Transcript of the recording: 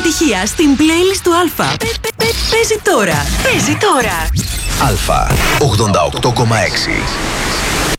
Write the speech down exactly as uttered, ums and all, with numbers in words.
επιτυχία στην playlist του Αλφα. Παίζει τώρα. Παίζει τώρα. Αλφα ογδόντα οκτώ κόμμα έξι.